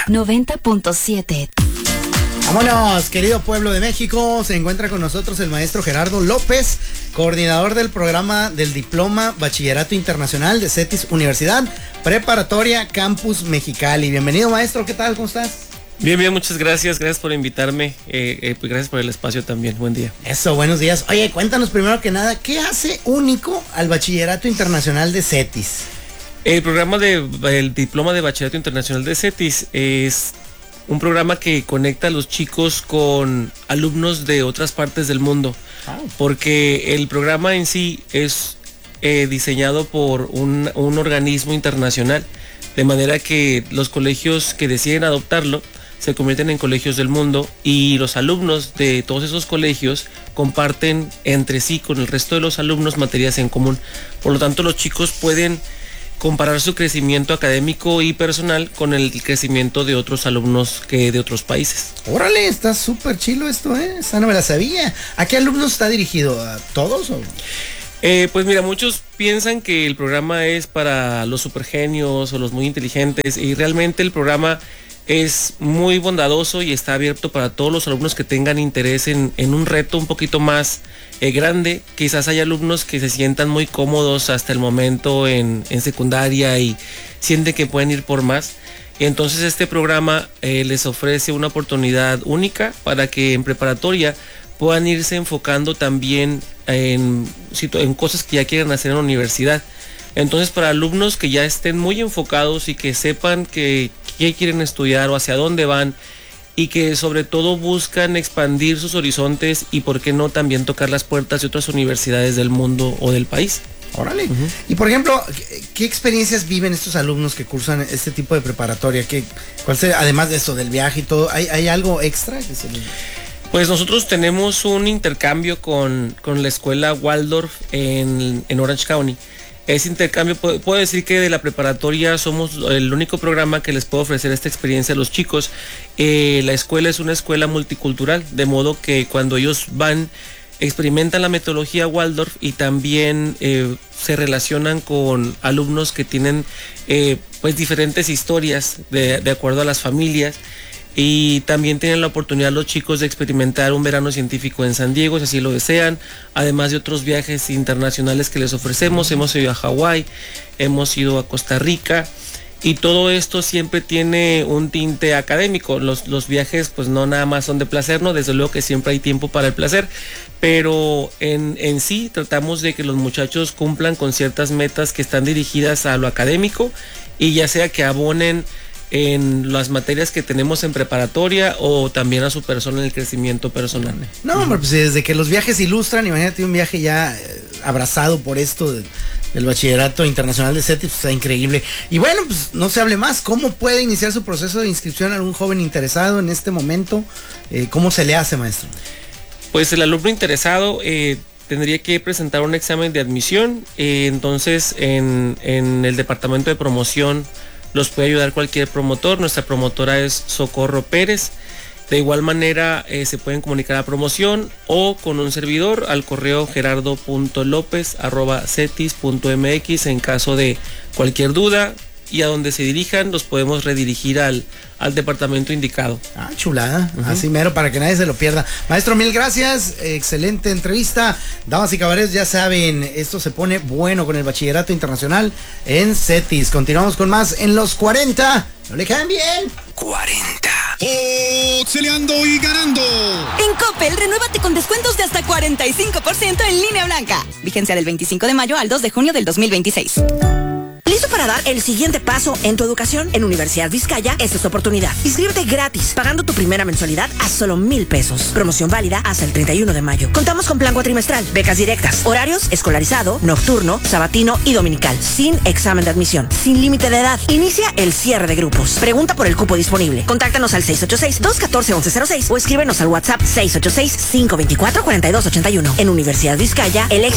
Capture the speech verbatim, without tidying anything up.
noventa punto siete. Vámonos, querido pueblo de México. Se encuentra con nosotros el maestro Gerardo López, coordinador del programa del Diploma Bachillerato Internacional de CETIS Universidad Preparatoria Campus Mexicali. Bienvenido, maestro, ¿qué tal? ¿Cómo estás? Bien, bien, muchas gracias, gracias por invitarme, eh, eh, pues gracias por el espacio también, buen día. Eso, buenos días. Oye, cuéntanos primero que nada, ¿qué hace único al Bachillerato Internacional de CETIS? El programa de, el Diploma de Bachillerato Internacional de CETIS es un programa que conecta a los chicos con alumnos de otras partes del mundo, oh. porque el programa en sí es eh, diseñado por un, un organismo internacional, de manera que los colegios que deciden adoptarlo se convierten en colegios del mundo y los alumnos de todos esos colegios comparten entre sí con el resto de los alumnos materias en común. Por lo tanto, los chicos pueden comparar su crecimiento académico y personal con el crecimiento de otros alumnos que de otros países. Órale, está súper chilo esto, ¿eh? Esa no me la sabía. ¿A qué alumnos está dirigido? ¿A todos o...? Eh, pues mira, muchos piensan que el programa es para los supergenios o los muy inteligentes, y realmente el programa es muy bondadoso y está abierto para todos los alumnos que tengan interés en, en un reto un poquito más eh, grande. Quizás hay alumnos que se sientan muy cómodos hasta el momento en, en secundaria y sienten que pueden ir por más. Y entonces este programa eh, les ofrece una oportunidad única para que en preparatoria puedan irse enfocando también en, en cosas que ya quieren hacer en la universidad. Entonces, para alumnos que ya estén muy enfocados y que sepan que, qué quieren estudiar o hacia dónde van, y que sobre todo buscan expandir sus horizontes y por qué no también tocar las puertas de otras universidades del mundo o del país. Órale. Uh-huh. Y por ejemplo, ¿qué experiencias viven estos alumnos que cursan este tipo de preparatoria? ¿Qué, cuál sería, además de eso, del viaje y todo, ¿hay, hay algo extra que se les... Pues nosotros tenemos un intercambio con, con la escuela Waldorf en, en Orange County. Ese intercambio, puedo, puedo decir que de la preparatoria somos el único programa que les puede ofrecer esta experiencia a los chicos. Eh, la escuela es una escuela multicultural, de modo que cuando ellos van, experimentan la metodología Waldorf y también eh, se relacionan con alumnos que tienen eh, pues diferentes historias de, de acuerdo a las familias. Y también tienen la oportunidad los chicos de experimentar un verano científico en San Diego, si así lo desean, además de otros viajes internacionales que les ofrecemos. Hemos ido a Hawái, hemos ido a Costa Rica, y todo esto siempre tiene un tinte académico. Los, los viajes pues no nada más son de placer, no, desde luego que siempre hay tiempo para el placer, pero en, en sí tratamos de que los muchachos cumplan con ciertas metas que están dirigidas a lo académico, y ya sea que abonen en las materias que tenemos en preparatoria o también a su persona en el crecimiento personal. No, hombre, pues desde que los viajes ilustran, imagínate un viaje ya eh, abrazado por esto de, del Bachillerato Internacional de CETIS, pues, está increíble. Y bueno, pues no se hable más, ¿cómo puede iniciar su proceso de inscripción a algún joven interesado en este momento? Eh, ¿Cómo se le hace, maestro? Pues el alumno interesado eh, tendría que presentar un examen de admisión, eh, entonces en, en el departamento de promoción los puede ayudar cualquier promotor. Nuestra promotora es Socorro Pérez. De igual manera eh, se pueden comunicar a promoción o con un servidor al correo gerardo punto lopez arroba cetis punto mx en caso de cualquier duda, y a donde se dirijan los podemos redirigir al, al departamento indicado. Ah, chulada, uh-huh. Así mero, para que nadie se lo pierda. Maestro, mil gracias, excelente entrevista. Damas y caballeros, ya saben, esto se pone bueno con el Bachillerato Internacional en CETIS. Continuamos con más en los cuarenta. No le cambien. cuarenta. Exceleando y ganando. En Coppel, renuévate con descuentos de hasta cuarenta y cinco por ciento en línea blanca. Vigencia del veinticinco de mayo al dos de junio del dos mil veintiséis. ¿Listo para dar el siguiente paso en tu educación? En Universidad Vizcaya, esta es tu oportunidad. Inscríbete gratis, pagando tu primera mensualidad a solo mil pesos. Promoción válida hasta el treinta y uno de mayo. Contamos con plan cuatrimestral, becas directas, horarios escolarizado, nocturno, sabatino y dominical, sin examen de admisión, sin límite de edad. Inicia el cierre de grupos. Pregunta por el cupo disponible. Contáctanos al seis ocho seis, dos uno cuatro, once cero seis o escríbenos al WhatsApp seis ocho seis, cinco dos cuatro, cuatro dos ocho uno. En Universidad Vizcaya, el